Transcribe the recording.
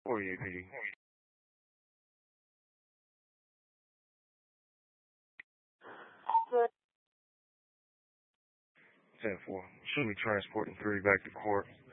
48PD. 10-4. Should be transporting 3 back to court.